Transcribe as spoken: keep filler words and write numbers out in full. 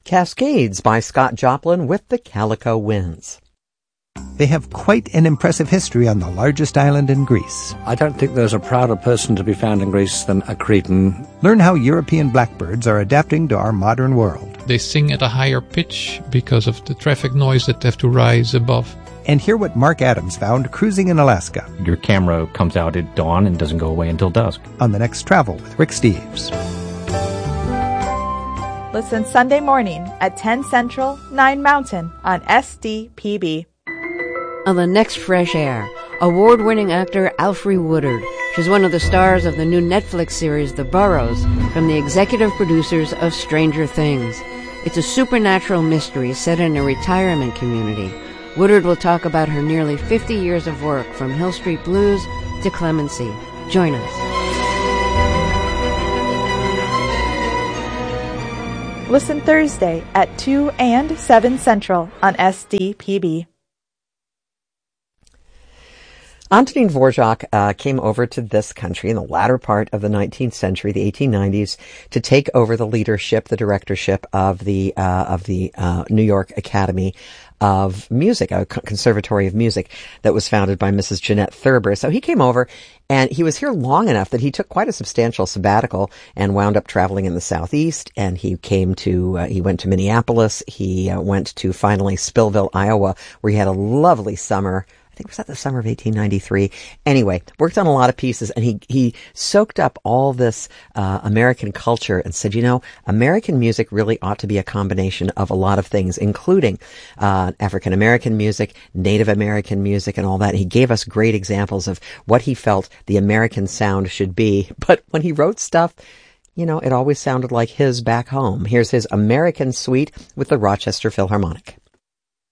Cascades by Scott Joplin with the Calico Winds. They have quite an impressive history on the largest island in Greece. I don't think there's a prouder person to be found in Greece than a Cretan. Learn how European blackbirds are adapting to our modern world. They sing at a higher pitch because of the traffic noise that they have to rise above. And hear what Mark Adams found cruising in Alaska. Your camera comes out at dawn and doesn't go away until dusk. On the next Travel with Rick Steves. Listen Sunday morning at ten Central, nine Mountain on S D P B. On the next Fresh Air, award-winning actor Alfre Woodard. She's one of the stars of the new Netflix series The Burrows, from the executive producers of Stranger Things. It's a supernatural mystery set in a retirement community. Woodard will talk about her nearly fifty years of work, from Hill Street Blues to Clemency. Join us. Listen Thursday at two and seven Central on S D P B. Antonin Dvorak uh, came over to this country in the latter part of the nineteenth century, the eighteen nineties, to take over the leadership, the directorship of the uh, of the uh, New York Academy of Music, a conservatory of music that was founded by Missus Jeanette Thurber. So he came over, and he was here long enough that he took quite a substantial sabbatical and wound up traveling in the Southeast. And he came to, uh, he went to Minneapolis. He uh, went to finally Spillville, Iowa, where he had a lovely summer. I think was that the summer of eighteen ninety-three. Anyway, worked on a lot of pieces, and he he soaked up all this uh, American culture and said, you know, American music really ought to be a combination of a lot of things, including uh, African American music, Native American music, and all that. He gave us great examples of what he felt the American sound should be. But when he wrote stuff, you know, it always sounded like his back home. Here's his American Suite with the Rochester Philharmonic.